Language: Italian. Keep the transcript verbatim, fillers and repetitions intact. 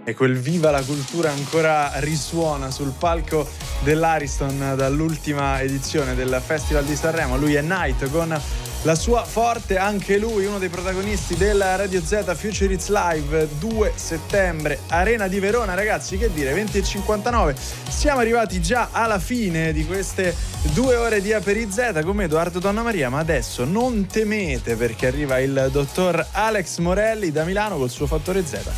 E quel viva la cultura ancora risuona sul palco dell'Ariston dall'ultima edizione del Festival di Sanremo. Lui è Night con la sua forte, anche lui uno dei protagonisti della Radio Z Future Hits Live, due settembre, Arena di Verona. Ragazzi, che dire, venti e cinquantanove, siamo arrivati già alla fine di queste due ore di Aperi Z con me, Edoardo Donnamaria, ma adesso non temete perché arriva il dottor Alex Morelli da Milano col suo Fattore Z.